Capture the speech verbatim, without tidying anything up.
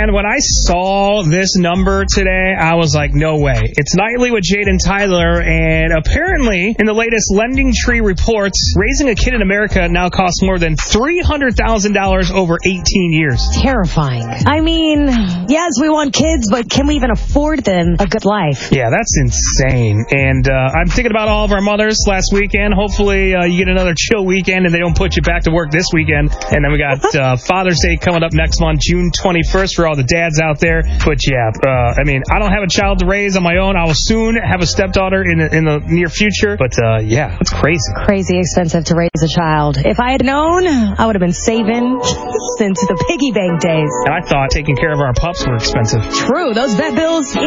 man, when I saw this number today, I was like, no way. It's Nightly with Jade and Tyler, and apparently, in the latest Lending Tree reports, raising a kid in America now costs more than three hundred thousand dollars over eighteen years. Terrifying. I mean, yes, we want kids, but can we even afford them a good life? Yeah, that's insane. And uh, I'm thinking about all of our mothers last weekend. Hopefully, uh, you get another chill weekend and they don't put you back to work this weekend. And then we got uh, Father's Day coming up next month, June twenty-first, for all the dads out there. But yeah, uh, I mean, I don't have a child to raise on my own. I will soon have a stepdaughter in the, in the near future. But uh, yeah, it's crazy. Crazy expensive to raise a child. If I had known, I would have been saving since the piggy bank days. And I thought taking care of our pups were expensive. True, those vet bills